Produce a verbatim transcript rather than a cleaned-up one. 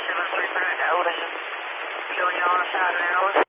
seven three five, Elvis. Showing you on the side of the road.